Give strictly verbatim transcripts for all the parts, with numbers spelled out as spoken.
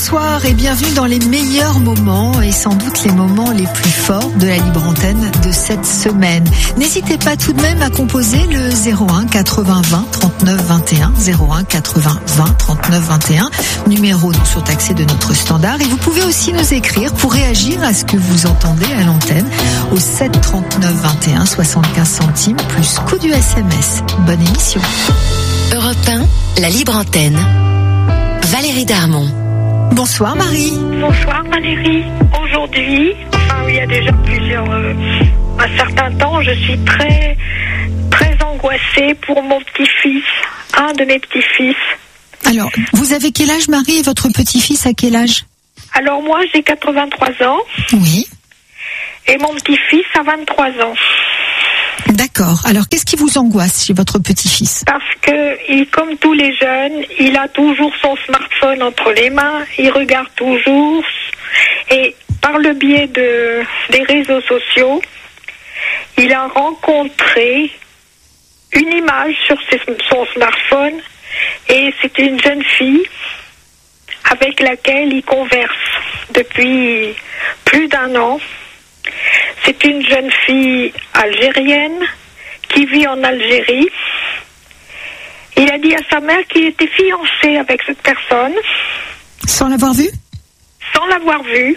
Bonsoir et bienvenue dans les meilleurs moments et sans doute les moments les plus forts de la libre antenne de cette semaine. N'hésitez pas tout de même à composer le zéro un quatre-vingts vingt trente-neuf vingt et un, zéro un quatre-vingts vingt trente-neuf vingt et un, numéro non surtaxé de notre standard. Et vous pouvez aussi nous écrire pour réagir à ce que vous entendez à l'antenne au sept trente-neuf vingt et un, soixante-quinze centimes plus coût du S M S. Bonne émission. Europe un, la libre antenne. Valérie Darmon. Bonsoir Marie. Bonsoir Valérie. Aujourd'hui, enfin il y a déjà plusieurs, euh, un certain temps, je suis très, très angoissée pour mon petit-fils, un de mes petits-fils. Alors, vous avez quel âge Marie et votre petit-fils a quel âge? Alors moi j'ai quatre-vingt-trois ans. Oui. Et mon petit-fils a vingt-trois ans. D'accord. Alors, qu'est-ce qui vous angoisse chez votre petit-fils? Parce que, il, comme tous les jeunes, il a toujours son smartphone entre les mains, il regarde toujours, et par le biais de, des réseaux sociaux, il a rencontré une image sur ses, son smartphone, et c'est une jeune fille avec laquelle il converse depuis plus d'un an. C'est une jeune fille algérienne qui vit en Algérie. Il a dit à sa mère qu'il était fiancé avec cette personne. Sans l'avoir vue? Sans l'avoir vue.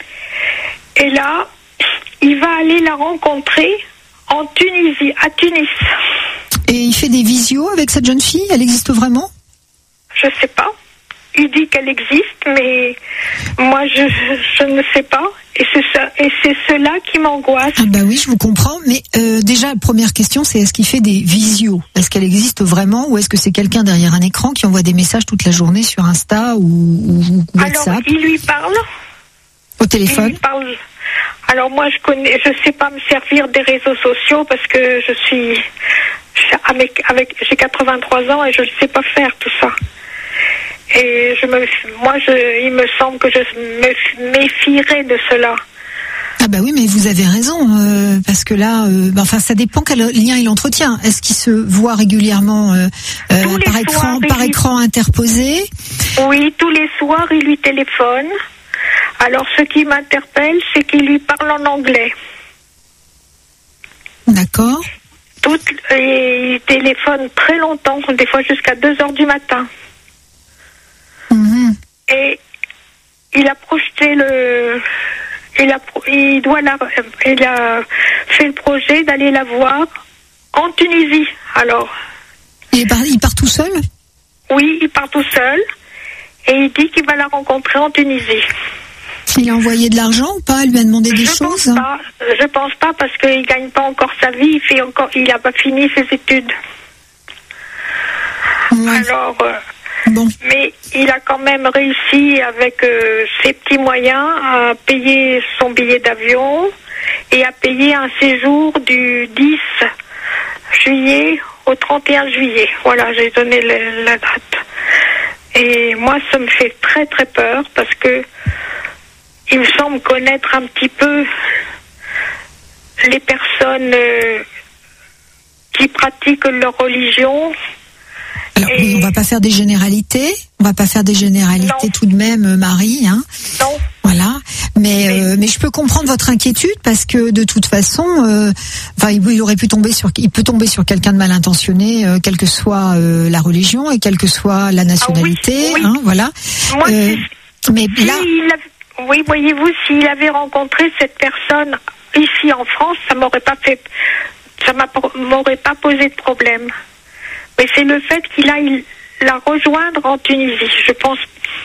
Et là, il va aller la rencontrer en Tunisie, à Tunis. Et il fait des visios avec cette jeune fille? Elle existe vraiment? Je sais pas. Il dit qu'elle existe, mais moi je, je ne sais pas. Et c'est ça, et c'est cela qui m'angoisse. Ah bah oui, je vous comprends. Mais euh, déjà, la première question, c'est est-ce qu'il fait des visios? Est-ce qu'elle existe vraiment, ou est-ce que c'est quelqu'un derrière un écran qui envoie des messages toute la journée sur Insta ou, ou WhatsApp? Alors, il lui parle. Au téléphone? Il lui parle. Alors moi, je connais, je sais pas me servir des réseaux sociaux parce que je suis avec, avec, j'ai quatre-vingt-trois ans et je ne sais pas faire tout ça. Et je me, moi, je, il me semble que je me méfierais de cela. Ah bah oui, mais vous avez raison, euh, parce que là, euh, bah, enfin, ça dépend quel lien il entretient. Est-ce qu'il se voit régulièrement euh, euh, par écran, soirs, par il... écran interposé? Oui, tous les soirs, il lui téléphone. Alors, ce qui m'interpelle, c'est qu'il lui parle en anglais. D'accord. Tout, et il téléphone très longtemps, des fois jusqu'à deux heures du matin. Mmh. Et il a projeté le, il a, il doit la, il a fait le projet d'aller la voir en Tunisie. Alors. Il part, il part tout seul? Oui, il part tout seul et il dit qu'il va la rencontrer en Tunisie. Il a envoyé de l'argent ou pas? Il lui a demandé des je choses? Pense pas, je pense pas parce qu'il gagne pas encore sa vie. Il fait encore, il a pas fini ses études. Ouais. Alors. Euh, Bon. Mais il a quand même réussi avec euh, ses petits moyens à payer son billet d'avion et à payer un séjour du dix juillet au trente et un juillet. Voilà, j'ai donné le, la date. Et moi, ça me fait très très peur parce que il me semble connaître un petit peu les personnes euh, qui pratiquent leur religion. Alors, et... oui, on va pas faire des généralités, on va pas faire des généralités non. Tout de même, Marie, hein. Non. Voilà, mais mais... Euh, mais je peux comprendre votre inquiétude parce que de toute façon, euh, enfin, il, il aurait pu tomber sur, il peut tomber sur quelqu'un de mal intentionné, euh, quelle que soit euh, la religion et quelle que soit la nationalité, ah, oui, oui. hein, voilà. Moi, euh, mais si là, avait... oui, voyez-vous, s'il avait rencontré cette personne ici en France, ça m'aurait pas fait, ça m'aurait pas posé de problème. Mais c'est le fait qu'il aille la rejoindre en Tunisie, je pense.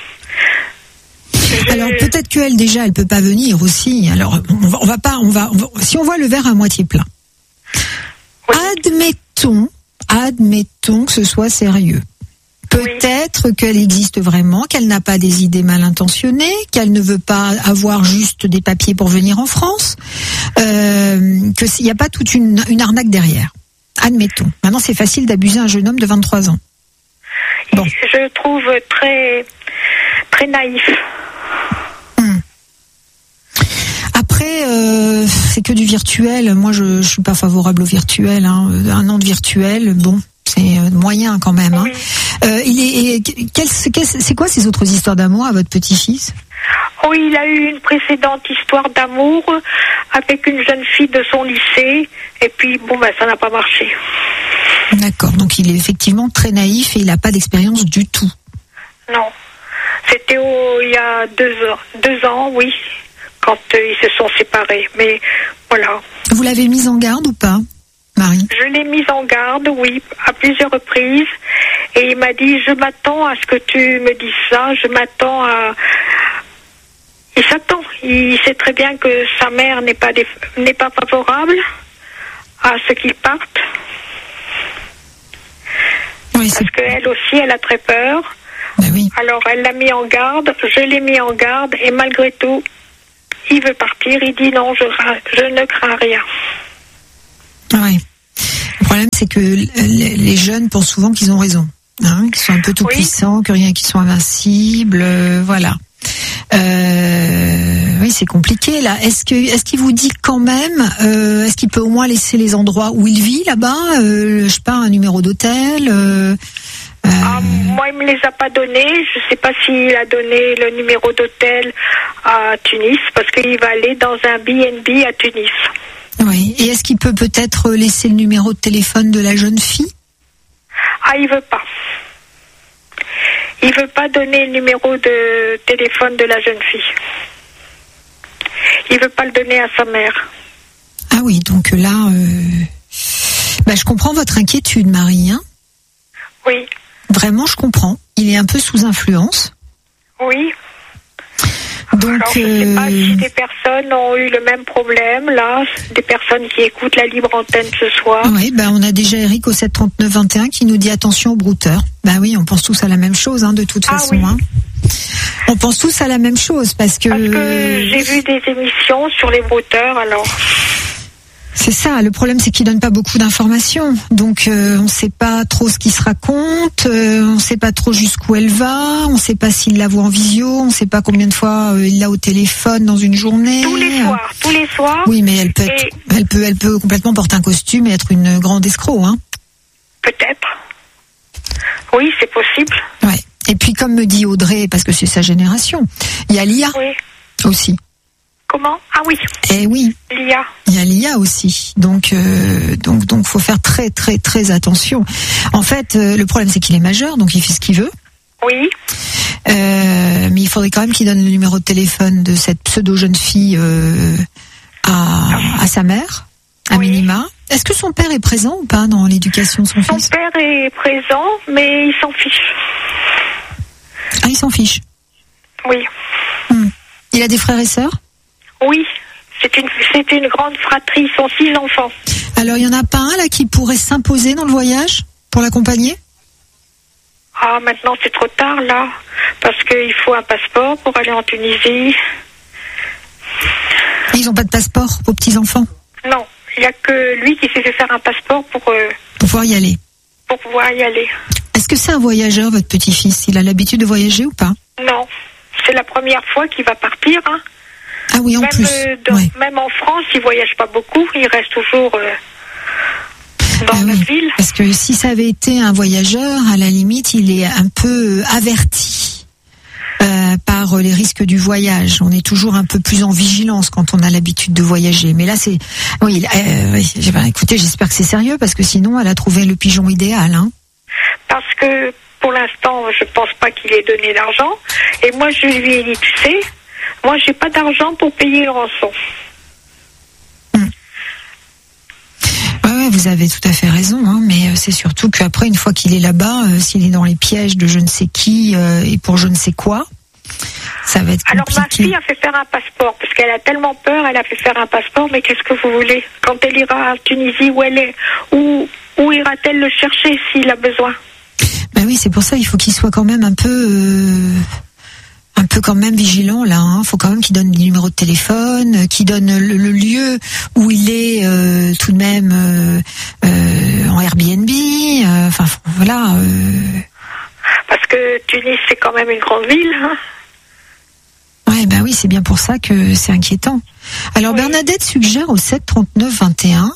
Je... Alors peut-être qu'elle déjà, elle peut pas venir aussi. Alors on va, on va pas, on va, on va, si on voit le verre à moitié plein. Oui. Admettons, admettons que ce soit sérieux. Peut-être oui. Qu'elle existe vraiment, qu'elle n'a pas des idées mal intentionnées, qu'elle ne veut pas avoir juste des papiers pour venir en France, euh, que s'il n'y a pas toute une, une arnaque derrière. Admettons. Maintenant, c'est facile d'abuser un jeune homme de vingt-trois ans. Bon. Je trouve très, très naïf. Hum. Après, euh, c'est que du virtuel. Moi, je, je suis pas favorable au virtuel. Hein. Un an de virtuel, bon, c'est c'est moyen quand même. Hein. Oui. Euh, il est, et, quel, quel, c'est quoi ces autres histoires d'amour à votre petit-fils? Oui, il a eu une précédente histoire d'amour avec une jeune fille de son lycée, et puis bon, ben ça n'a pas marché. D'accord, donc il est effectivement très naïf et il n'a pas d'expérience du tout. Non, c'était au, il y a deux ans, deux ans, oui, quand euh, ils se sont séparés. Mais voilà. Vous l'avez mise en garde ou pas, Marie? Je l'ai mise en garde, oui, à plusieurs reprises, et il m'a dit, je m'attends à ce que tu me dises ça, je m'attends à... Il s'attend, il sait très bien que sa mère n'est pas, dé... n'est pas favorable à ce qu'ils partent. Oui, c'est... Parce qu'elle aussi, elle a très peur. Ben oui. Alors, elle l'a mis en garde, je l'ai mis en garde, et malgré tout, il veut partir, il dit non, je, je ne crains rien. Oui. Le problème, c'est que les jeunes pensent souvent qu'ils ont raison, hein, qu'ils sont un peu tout Oui. puissants, que rien, qu'ils sont invincibles, euh, voilà. Euh, oui, c'est compliqué là. Est-ce que, est-ce qu'il vous dit quand même, euh, est-ce qu'il peut au moins laisser les endroits où il vit là-bas, euh, je sais pas, un numéro d'hôtel euh, euh... Ah, moi, il me les a pas donnés. Je sais pas s'il a donné le numéro d'hôtel à Tunis, parce qu'il va aller dans un B and B à Tunis. Oui. Et est-ce qu'il peut peut-être laisser le numéro de téléphone de la jeune fille? Ah, il veut pas. Il veut pas donner le numéro de téléphone de la jeune fille. Il veut pas le donner à sa mère. Ah oui, donc là, euh... bah, je comprends votre inquiétude, Marie. Hein, Oui. vraiment, je comprends. Il est un peu sous influence. Oui. Donc, Alors, je ne sais pas si des personnes ont eu le même problème, là, des personnes qui écoutent la libre antenne ce soir. Oui, bah, on a déjà Eric au sept trente-neuf vingt et un qui nous dit attention aux brouteurs. Bah oui, on pense tous à la même chose, hein, de toute Ah façon. oui. Hein. On pense tous à la même chose parce que... Parce que j'ai vu des émissions sur les brouteurs, alors... C'est ça, le problème c'est qu'ils donnent pas beaucoup d'informations. Donc euh, on sait pas trop ce qui se raconte, euh, on sait pas trop jusqu'où elle va, on sait pas s'il la voit en visio, on sait pas combien de fois euh, il l'a au téléphone dans une journée. Tous les soirs, tous les soirs. Oui, mais elle peut, être, Et- elle peut, elle peut complètement porter un costume et être une grande escroc, hein. Peut-être. Oui, c'est possible. Ouais. Et puis comme me dit Audrey, parce que c'est sa génération, il y a l'I A Oui. aussi. Comment? Ah oui, Eh oui, l'I A. il y a l'I A aussi. Donc, euh, donc, donc, faut faire très, très, très attention. En fait, euh, le problème c'est qu'il est majeur, donc il fait ce qu'il veut. Oui. Euh, mais il faudrait quand même qu'il donne le numéro de téléphone de cette pseudo jeune fille euh, à, à sa mère, à Oui. minima. Est-ce que son père est présent ou pas dans l'éducation de son Son fils? père est présent, mais il s'en fiche. Ah, il s'en fiche. Oui. Hmm. Il a des frères et sœurs? Oui. C'est une, c'est une grande fratrie. Ils sont six enfants. Alors, il y en a pas un là qui pourrait s'imposer dans le voyage pour l'accompagner? Ah, maintenant c'est trop tard, là. Parce qu'il faut un passeport pour aller en Tunisie. Et ils ont pas de passeport, vos petits-enfants, Non. Il n'y a que lui qui s'est fait faire un passeport pour, euh, pour pouvoir y aller. pour pouvoir y aller. Est-ce que c'est un voyageur, votre petit-fils? Il a l'habitude de voyager ou pas? Non. C'est la première fois qu'il va partir, hein. Ah oui, en Même, plus. euh, dans- Ouais. même en France, il voyage pas beaucoup. Il reste toujours euh, dans Ah notre oui, ville. parce que si ça avait été un voyageur, à la limite, il est un peu averti euh, par les risques du voyage. On est toujours un peu plus en vigilance quand on a l'habitude de voyager. Mais là, c'est... Oui, euh, oui, j'ai- ben, écoutez, j'espère que c'est sérieux, parce que sinon, elle a trouvé le pigeon idéal. Hein. Parce que pour l'instant, je pense pas qu'il ait donné d'argent. Et moi, je lui ai dit, tu sais, moi, j'ai pas d'argent pour payer le rançon. Ouais, ouais, vous avez tout à fait raison, hein, mais euh, c'est surtout qu'après, une fois qu'il est là-bas, euh, s'il est dans les pièges de je ne sais qui euh, et pour je ne sais quoi, ça va être Alors ma compliqué. fille a fait faire un passeport parce qu'elle a tellement peur, elle a fait faire un passeport. Mais qu'est-ce que vous voulez? Quand elle ira en Tunisie, où elle est, où où ira-t-elle le chercher s'il a besoin? Ben oui, c'est pour ça il faut qu'il soit quand même un peu, euh, un peu quand même vigilant là. Il hein. faut quand même qu'il donne des numéros de téléphone, euh, qu'il donne le, le lieu où il est euh, tout de même euh, euh, en Airbnb. Enfin euh, voilà. Euh... Parce que Tunis c'est quand même une grande ville. Hein. Ouais, ben oui, c'est bien pour ça que c'est inquiétant. Alors Oui. Bernadette suggère au sept trente-neuf vingt et un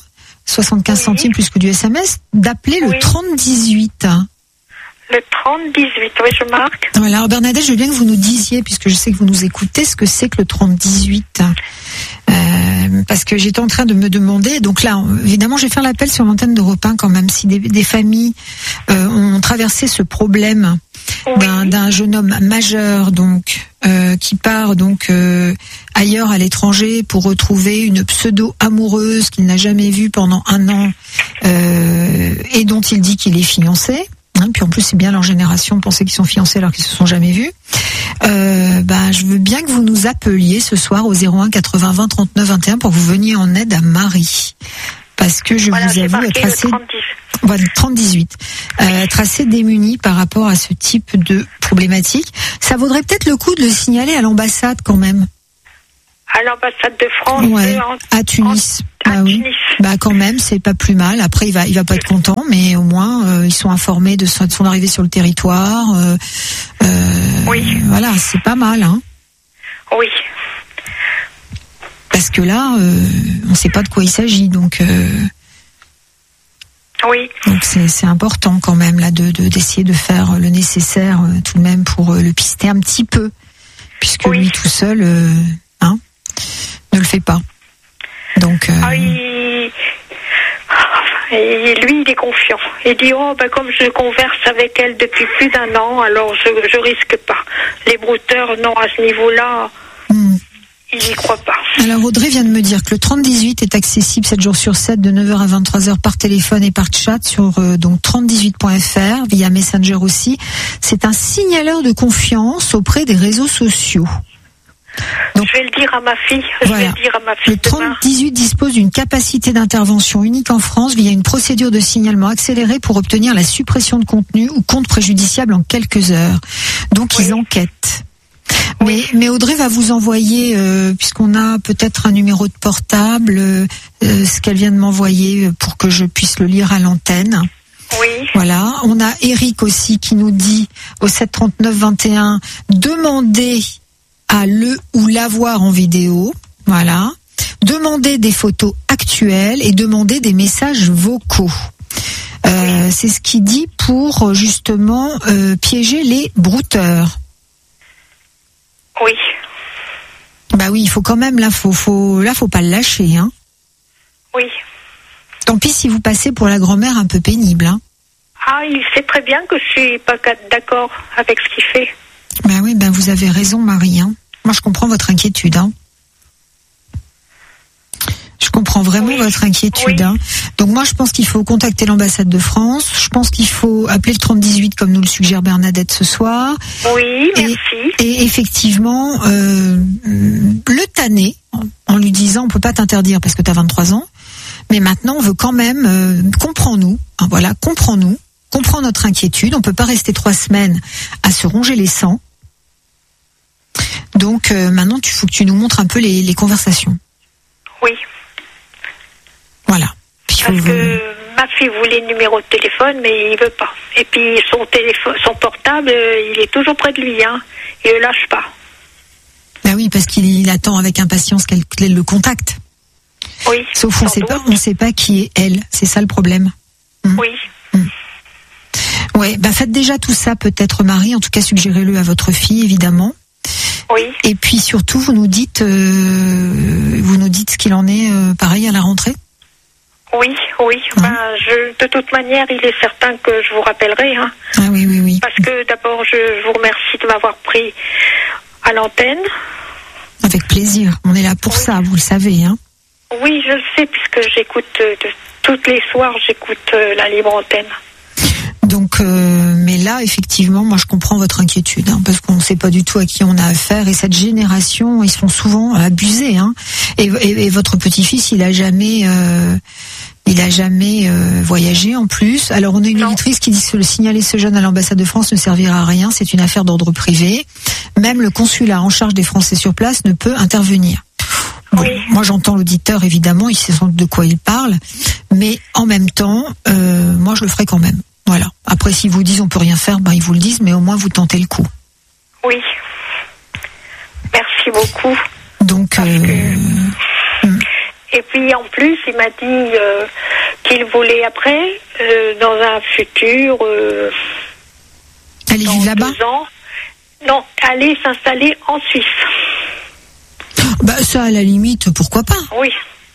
soixante-quinze Oui. centimes plus que du S M S, d'appeler Oui. le trente dix-huit. Le trente dix-huit, oui, je marque. Voilà, alors Bernadette, je veux bien que vous nous disiez, puisque je sais que vous nous écoutez, ce que c'est que le trente dix-huit. Euh, parce que j'étais en train de me demander, donc là, évidemment, je vais faire l'appel sur l'antenne d'Europe un quand même, si des, des familles euh, ont traversé ce problème Oui. d'un, d'un jeune homme majeur, donc euh, qui part donc euh, ailleurs à l'étranger pour retrouver une pseudo-amoureuse qu'il n'a jamais vue pendant un an euh, et dont il dit qu'il est fiancé. Hein, puis en plus, c'est bien leur génération de penser qu'ils sont fiancés alors qu'ils se sont jamais vus. Euh, bah, je veux bien que vous nous appeliez ce soir au zéro un quatre-vingts vingt trente-neuf vingt et un pour que vous veniez en aide à Marie. Parce que je Voilà, vous j'ai avoue marqué être le assez... trente dix-huit. Voilà, trente dix-huit. Euh, être assez démunie par rapport à ce type de problématique. Ça vaudrait peut-être le coup de le signaler à l'ambassade quand même. À l'ambassade de France. Ouais, en, à Tunis. en, Bah à oui. Tunis. Bah quand même, c'est pas plus mal. Après, il va, il va pas être content, mais au moins euh, ils sont informés de son, de son arrivée sur le territoire. Euh, euh, Oui. Voilà, c'est pas mal, hein. Oui. Parce que là, euh, on sait pas de quoi il s'agit, donc. Euh, Oui. Donc c'est, c'est important quand même là de, de d'essayer de faire le nécessaire euh, tout de même pour euh, le pister un petit peu, puisque Oui. lui tout seul, euh, hein, ne le fait pas. Donc. Euh, Ah, il... Et lui, il est confiant. Il dit, oh, ben, comme je converse avec elle depuis plus d'un an, alors je, je risque pas. Les brouteurs, non, à ce niveau-là, hmm. il n'y croit pas. Alors Audrey vient de me dire que le trente dix-huit est accessible sept jours sur sept de neuf heures à vingt-trois heures par téléphone et par chat sur euh, donc trente dix-huit point f r via Messenger aussi. C'est un signaleur de confiance auprès des réseaux sociaux. Donc, je vais le dire à ma fille. Je voilà. vais le dire à ma fille Le trente demain. dix-huit dispose d'une capacité d'intervention unique en France via une procédure de signalement accélérée pour obtenir la suppression de contenu ou compte préjudiciable en quelques heures. Donc Oui. ils enquêtent. Mais, mais Audrey va vous envoyer, euh, puisqu'on a peut-être un numéro de portable, euh, euh, ce qu'elle vient de m'envoyer pour que je puisse le lire à l'antenne. Oui. Voilà. On a Eric aussi qui nous dit au sept trente-neuf vingt et un, demandez à le ou l'avoir en vidéo. Voilà. Demandez des photos actuelles et demandez des messages vocaux. Euh, c'est ce qu'il dit pour justement euh, piéger les brouteurs. Oui. Bah oui, il faut quand même, là, faut, faut, là, faut pas le lâcher, hein. Oui. Tant pis si vous passez pour la grand-mère un peu pénible, hein. Ah, il sait très bien que je suis pas d'accord avec ce qu'il fait. Bah oui, ben vous avez raison, Marie, hein. Moi, je comprends votre inquiétude, hein. Je comprends vraiment Oui. votre inquiétude, Oui. hein. Donc moi, je pense qu'il faut contacter l'ambassade de France. Je pense qu'il faut appeler le trente dix-huit comme nous le suggère Bernadette ce soir. Oui, Et- merci. Et effectivement, euh, le tanner en lui disant on peut pas t'interdire parce que tu as vingt-trois ans, mais maintenant on veut quand même euh, comprends-nous, hein, voilà, comprends-nous, comprends notre inquiétude. On peut pas rester trois semaines à se ronger les sangs. Donc euh, maintenant, il faut que tu nous montres un peu les, les conversations. Oui. Voilà. Puis, il faut- Parce que ma fille voulait le numéro de téléphone, mais il veut pas. Et puis son téléphone, son portable, euh, il est toujours près de lui, hein. Il le lâche pas. Ben oui, parce qu'il il attend avec impatience qu'elle, qu'elle le contacte. Oui. Sauf on sans sait doute. pas, on sait pas qui est elle. C'est ça le problème. Oui. Ouais, bah faites déjà tout ça peut-être, Marie. En tout cas, suggérez-le à votre fille, évidemment. Oui. Et puis surtout, vous nous dites, euh, vous nous dites ce qu'il en est, euh, pareil à la rentrée. Oui, oui. Ben, je, de toute manière, il est certain que je vous rappellerai, hein. Ah oui, oui, oui. Parce que d'abord, je, je vous remercie de m'avoir pris à l'antenne. Avec plaisir. On est là pour Oui. ça, vous le savez, hein. Oui, je le sais, puisque j'écoute euh, de, toutes les soirs, j'écoute euh, la libre antenne. Donc, euh, mais là, effectivement, moi, je comprends votre inquiétude, hein, parce qu'on ne sait pas du tout à qui on a affaire. Et cette génération, ils sont souvent abusés, hein. Et, et, et votre petit-fils, il a jamais, euh, il a jamais euh, voyagé en plus. Alors, on a une Non. éditrice qui dit que le signaler ce jeune à l'ambassade de France ne servira à rien. C'est une affaire d'ordre privé. Même le consulat en charge des Français sur place ne peut intervenir. Bon, Oui. moi, j'entends l'auditeur, évidemment, il sait sans doute de quoi il parle, mais en même temps, euh, moi, je le ferai quand même. Voilà. Après, s'ils vous disent on peut rien faire, ben ils vous le disent, mais au moins vous tentez le coup. Oui. Merci beaucoup. Donc, Parce euh, Et puis en plus, il m'a dit euh, qu'il voulait après, euh, dans un futur, euh, aller vivre là-bas. Deux ans, non, aller s'installer en Suisse. Bah ça, à la limite, pourquoi pas. Oui.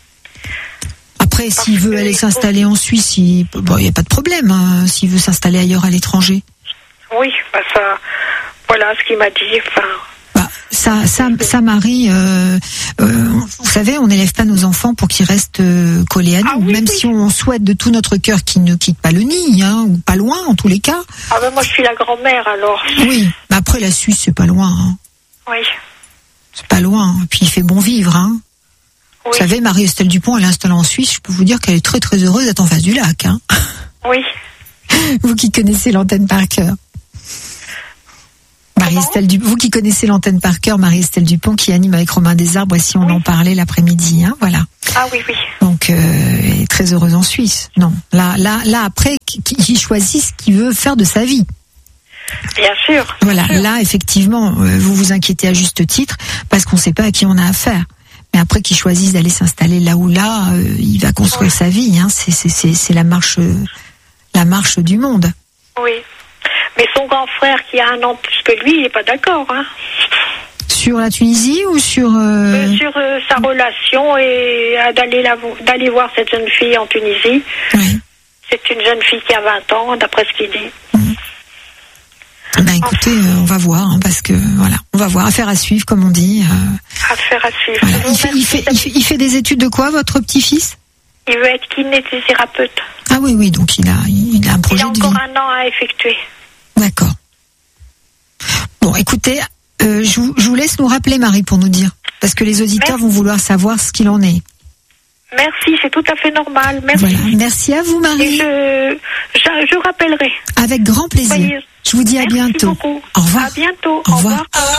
Après, Parce s'il veut aller s'installer en Suisse, il bon, n'y a pas de problème. Hein, s'il veut s'installer ailleurs à l'étranger. Oui, bah ça, voilà ce qu'il m'a dit. Enfin. Bah, ça, ça, ça, Marie, euh, euh, vous savez, on n'élève pas nos enfants pour qu'ils restent euh, collés à nous, ah, oui, même oui. si on souhaite de tout notre cœur qu'ils ne quittent pas le nid, hein, ou pas loin, en tous les cas. Ah ben moi, je suis la grand-mère, alors. Oui, mais après, la Suisse, c'est pas loin. Hein. Oui. C'est pas loin, et puis il fait bon vivre, hein. Oui. Vous savez, Marie-Estelle Dupont, elle est installée en Suisse, je peux vous dire qu'elle est très très heureuse d'être en face du lac, hein. Oui. Vous qui connaissez l'antenne par cœur. Marie-Estelle Dupont, vous qui connaissez l'antenne par cœur, Marie-Estelle Dupont qui anime avec Romain Desarbres, si on oui. en parlait l'après-midi, hein, voilà. Ah oui, oui. Donc, euh, elle est très heureuse en Suisse. Non, là, là, là après, qui choisit ce qu'il veut faire de sa vie. Bien sûr. Voilà, bien sûr. Là, effectivement, vous vous inquiétez à juste titre, parce qu'on ne sait pas à qui on a affaire. Mais après qu'il choisisse d'aller s'installer là ou là, euh, il va construire oui. sa vie, hein. C'est, c'est, c'est, c'est la marche, la marche du monde. Oui. Mais son grand frère qui a un an plus que lui, il n'est pas d'accord. Hein. Sur la Tunisie ou sur... Euh... Euh, sur euh, sa relation et euh, d'aller, la, d'aller voir cette jeune fille en Tunisie. Oui. C'est une jeune fille qui a vingt ans, d'après ce qu'il dit. Mmh. Ben écoutez, euh, on va voir, hein, parce que voilà, on va voir. Affaire à suivre, comme on dit. Euh... Affaire à suivre. Voilà. Il, fait, il, fait, il, fait, il fait des études de quoi, votre petit-fils ? Il veut être kinésithérapeute. Ah oui, oui, donc il a, il a un projet de vie. Il a encore un an à effectuer. D'accord. Bon, écoutez, euh, je, vous, je vous laisse nous rappeler, Marie, pour nous dire. Parce que les auditeurs Merci. vont vouloir savoir ce qu'il en est. Merci, c'est tout à fait normal. Merci. Voilà. Merci à vous, Marie. Et je, je, je rappellerai. Avec grand plaisir. Voyez. Je vous dis à Merci bientôt. Beaucoup. Au revoir. À bientôt. Au revoir. Au revoir.